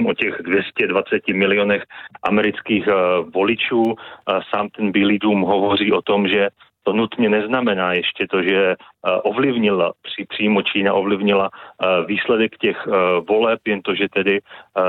o těch 220 milionech amerických voličů. Sám ten Bílý dům hovoří o tom, že to nutně neznamená ještě to, že přímo Čína ovlivnila výsledek těch voleb, jen to, že tedy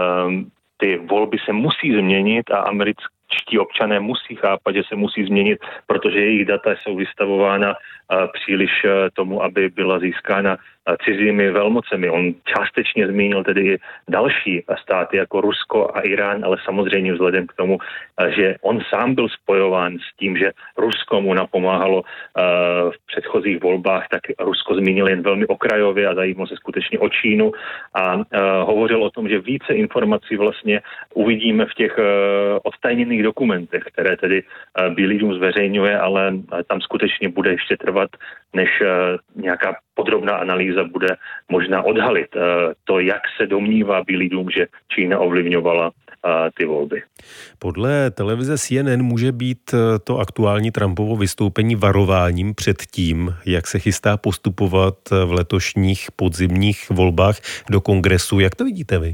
ty volby se musí změnit a američtí občané musí chápat, že se musí změnit, protože jejich data jsou vystavována příliš tomu, aby byla získána cizími velmocemi. On částečně zmínil tedy i další státy jako Rusko a Irán, ale samozřejmě vzhledem k tomu, že on sám byl spojován s tím, že Rusko mu napomáhalo v předchozích volbách, tak Rusko zmínil jen velmi okrajově a zajímal se skutečně o Čínu a hovořil o tom, že více informací vlastně uvidíme v těch odtajněných dokumentech, které tedy Bílý dům zveřejňuje, ale tam skutečně bude ještě trvat, než nějaká podrobná analýza bude možná odhalit to, jak se domnívá Bílý dům, že Čína ovlivňovala ty volby. Podle televize CNN může být to aktuální Trumpovo vystoupení varováním před tím, jak se chystá postupovat v letošních podzimních volbách do Kongresu. Jak to vidíte vy?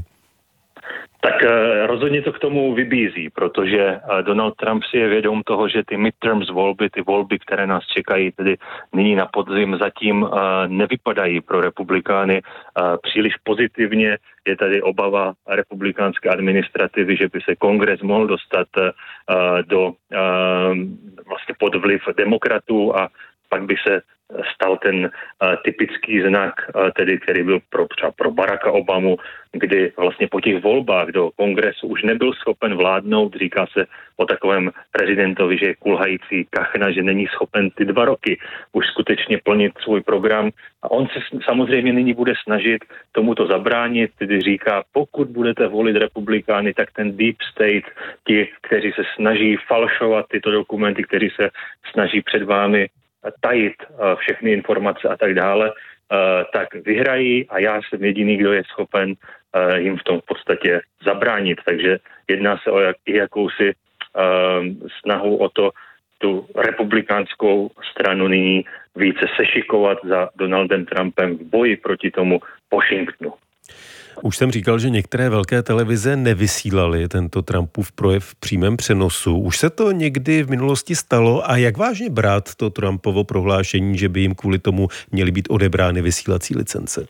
Tak rozhodně to k tomu vybízí, protože Donald Trump si je vědom toho, že ty midterms volby, ty volby, které nás čekají tedy nyní na podzim, zatím nevypadají pro republikány příliš pozitivně. Je tady obava republikánské administrativy, že by se kongres mohl dostat do vlastně pod vliv demokratů a pak by se stal ten typický znak, tedy, který byl třeba pro Baracka Obamu, kdy vlastně po těch volbách do kongresu už nebyl schopen vládnout. Říká se o takovém prezidentovi, že je kulhající kachna, že není schopen ty 2 roky už skutečně plnit svůj program. A on se samozřejmě nyní bude snažit tomuto zabránit, tedy říká, pokud budete volit republikány, tak ten deep state, ti, kteří se snaží falšovat tyto dokumenty, kteří se snaží před vámi tajit všechny informace a tak dále, tak vyhrají a já jsem jediný, kdo je schopen jim v tom v podstatě zabránit. Takže jedná se o jakousi snahu o to, tu republikánskou stranu nyní více sešikovat za Donaldem Trumpem v boji proti tomu Washingtonu. Už jsem říkal, že některé velké televize nevysílaly tento Trumpův projev v přímém přenosu. Už se to někdy v minulosti stalo a jak vážně brát to Trumpovo prohlášení, že by jim kvůli tomu měly být odebrány vysílací licence?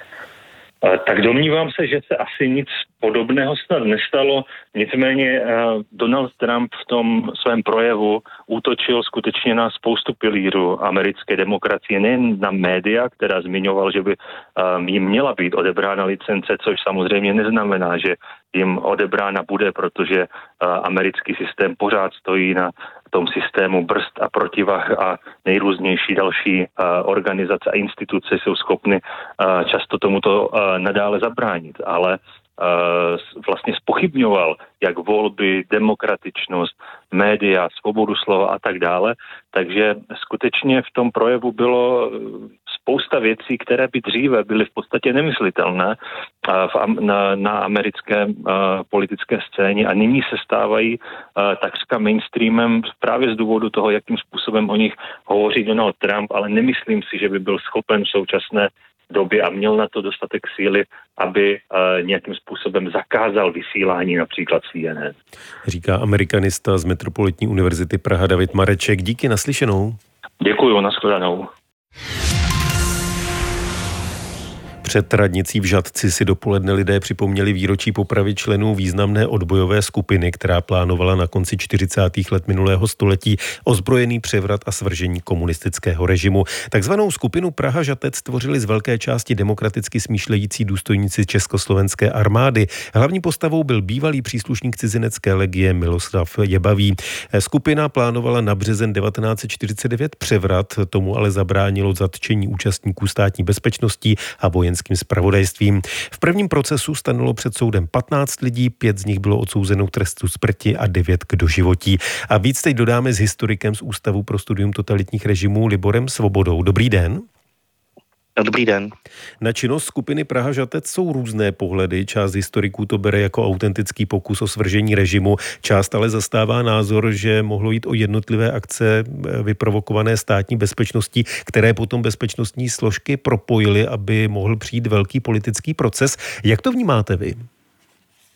Tak domnívám se, že se asi nic podobného snad nestalo. Nicméně Donald Trump v tom svém projevu útočil skutečně na spoustu pilířů americké demokracie, nejen na média, která zmiňoval, že by jim měla být odebrána licence, což samozřejmě neznamená, že jim odebrána bude, protože americký systém pořád stojí na tom systému brzd a protivah a nejrůznější další organizace a instituce jsou schopny často tomuto nadále zabránit, ale vlastně zpochybňoval jak volby, demokratičnost, média, svobodu slova a tak dále. Takže skutečně v tom projevu bylo spousta věcí, které by dříve byly v podstatě nemyslitelné na americké politické scéně a nyní se stávají takřka mainstreamem právě z důvodu toho, jakým způsobem o nich hovoří Donald Trump, ale nemyslím si, že by byl schopen v současné době a měl na to dostatek síly, aby nějakým způsobem zakázal vysílání například CNN. Říká amerikanista z Metropolitní univerzity Praha David Mareček. Díky, naslyšenou. Děkuju, nashledanou. Před radnicí v Žatci si dopoledne lidé připomněli výročí popravy členů významné odbojové skupiny, která plánovala na konci 40. let minulého století ozbrojený převrat a svržení komunistického režimu. Takzvanou skupinu Praha Žatec tvořili z velké části demokraticky smýšlející důstojníci Československé armády. Hlavní postavou byl bývalý příslušník cizinecké legie Miloslav Jebavý. Skupina plánovala na březen 1949 převrat, tomu ale zabránilo zatčení účastníků státní bezpečnosti a vojenským zpravodajstvím. V prvním procesu stanilo před soudem 15 lidí, 5 z nich bylo odsouzeno k trestu smrti a 9 k doživotí. A víc teď dodáme s historikem z Ústavu pro studium totalitních režimů Liborem Svobodou. Dobrý den. Dobrý den. Na činnost skupiny Praha Žatec jsou různé pohledy. Část historiků to bere jako autentický pokus o svržení režimu. Část ale zastává názor, že mohlo jít o jednotlivé akce vyprovokované státní bezpečností, které potom bezpečnostní složky propojily, aby mohl přijít velký politický proces. Jak to vnímáte vy?